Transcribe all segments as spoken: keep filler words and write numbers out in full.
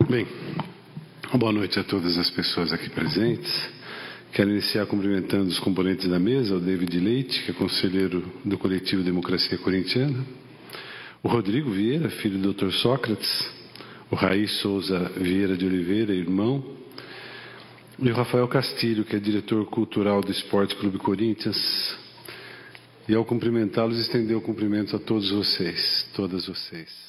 Bem, boa noite a todas as pessoas aqui presentes. Quero iniciar cumprimentando os componentes da mesa, o David Leite, que é conselheiro do coletivo Democracia Corintiana, o Rodrigo Vieira, filho do doutor Sócrates, o Raí Souza Vieira de Oliveira, irmão, e o Rafael Castilho, que é diretor cultural do Esporte Clube Corinthians. E ao cumprimentá-los, estender o cumprimento a todos vocês, todas vocês.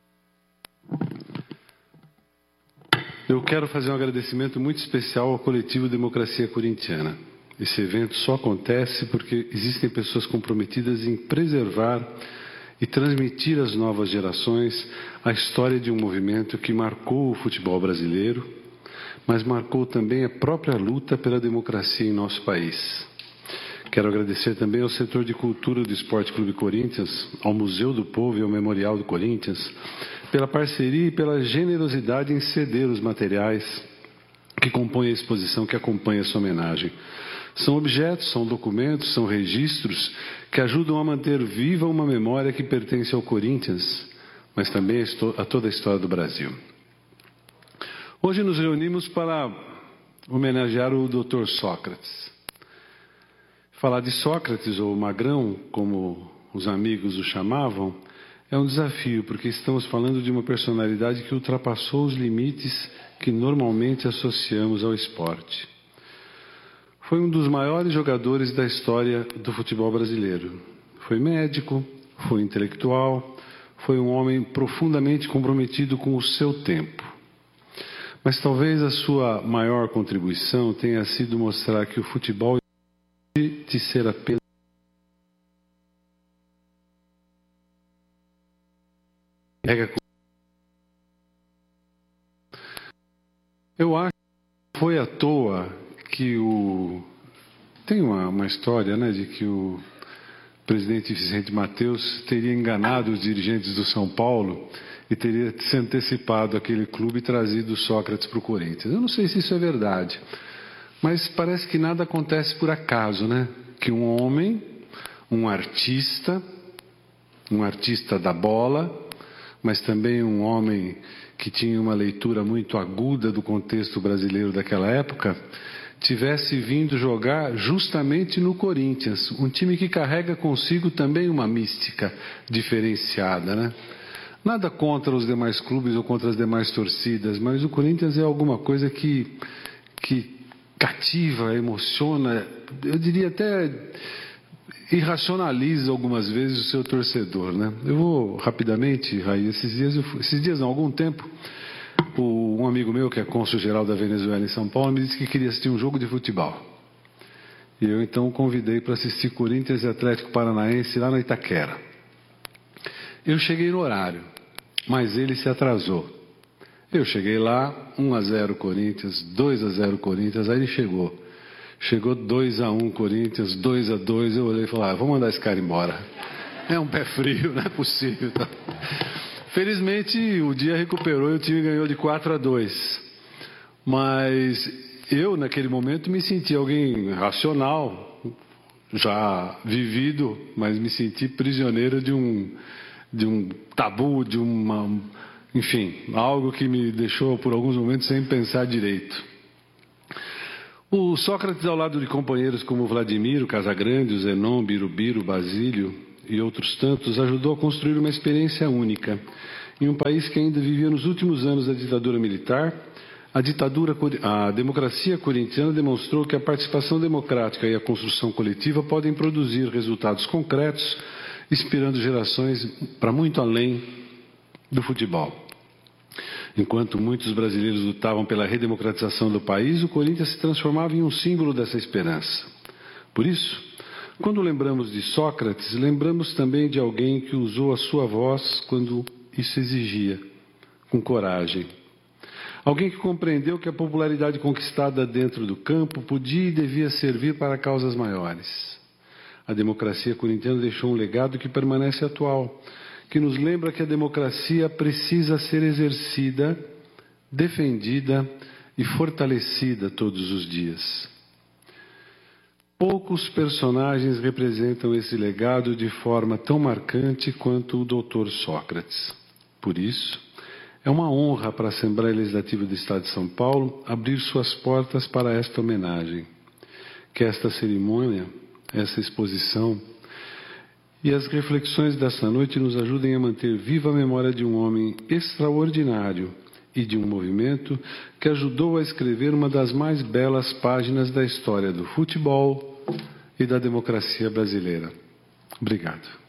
Eu quero fazer um agradecimento muito especial ao coletivo Democracia Corintiana. Esse evento só acontece porque existem pessoas comprometidas em preservar e transmitir às novas gerações a história de um movimento que marcou o futebol brasileiro, mas marcou também a própria luta pela democracia em nosso país. Quero agradecer também ao setor de cultura do Esporte Clube Corinthians, ao Museu do Povo e ao Memorial do Corinthians, pela parceria e pela generosidade em ceder os materiais que compõem a exposição que acompanha essa homenagem. São objetos, são documentos, são registros que ajudam a manter viva uma memória que pertence ao Corinthians, mas também a toda a história do Brasil. Hoje nos reunimos para homenagear o doutor Sócrates. Falar de Sócrates, ou Magrão, como os amigos o chamavam, é um desafio, porque estamos falando de uma personalidade que ultrapassou os limites que normalmente associamos ao esporte. Foi um dos maiores jogadores da história do futebol brasileiro. Foi médico, foi intelectual, foi um homem profundamente comprometido com o seu tempo. Mas talvez a sua maior contribuição tenha sido mostrar que o futebol de ser apenas eu acho que foi à toa que o tem uma, uma história, né, de que o presidente Vicente Mateus teria enganado os dirigentes do São Paulo e teria se antecipado àquele clube e trazido o Sócrates para o Corinthians. Eu não sei se isso é verdade, mas parece que nada acontece por acaso, né? Que um homem, um artista, um artista da bola, mas também um homem que tinha uma leitura muito aguda do contexto brasileiro daquela época, tivesse vindo jogar justamente no Corinthians, um time que carrega consigo também uma mística diferenciada, né? Nada contra os demais clubes ou contra as demais torcidas, mas o Corinthians é alguma coisa que, que cativa, emociona, eu diria até irracionaliza algumas vezes o seu torcedor, né? Eu vou rapidamente, Raí, esses dias, eu, esses dias não, há algum tempo, o, um amigo meu que é cônsul-geral da Venezuela em São Paulo me disse que queria assistir um jogo de futebol. E eu então o convidei para assistir Corinthians e Atlético Paranaense lá na Itaquera. Eu cheguei no horário, mas ele se atrasou. Eu cheguei lá, um a zero Corinthians, dois a zero Corinthians, aí ele chegou. Chegou dois a um Corinthians, dois a dois, eu olhei e falei, ah, vou mandar esse cara embora. É um pé frio, não é possível. Felizmente o dia recuperou e o time ganhou de quatro a dois. Mas eu, naquele momento, me senti alguém racional, já vivido, mas me senti prisioneiro de um, de um tabu, de uma... Enfim, algo que me deixou por alguns momentos sem pensar direito. O Sócrates, ao lado de companheiros como o Vladimir, o Casagrande, o Zenon, o Birubiru, o Basílio e outros tantos, ajudou a construir uma experiência única. Em um país que ainda vivia nos últimos anos da ditadura militar, a, ditadura, a democracia corintiana demonstrou que a participação democrática e a construção coletiva podem produzir resultados concretos, inspirando gerações para muito além do futebol. Enquanto muitos brasileiros lutavam pela redemocratização do país, o Corinthians se transformava em um símbolo dessa esperança. Por isso, quando lembramos de Sócrates, lembramos também de alguém que usou a sua voz quando isso exigia, com coragem. Alguém que compreendeu que a popularidade conquistada dentro do campo podia e devia servir para causas maiores. A democracia corintiana deixou um legado que permanece atual, que nos lembra que a democracia precisa ser exercida, defendida e fortalecida todos os dias. Poucos personagens representam esse legado de forma tão marcante quanto o doutor Sócrates. Por isso, É uma honra para a Assembleia Legislativa do Estado de São Paulo abrir suas portas para esta homenagem. Que esta cerimônia, essa exposição e as reflexões desta noite nos ajudem a manter viva a memória de um homem extraordinário e de um movimento que ajudou a escrever uma das mais belas páginas da história do futebol e da democracia brasileira. Obrigado.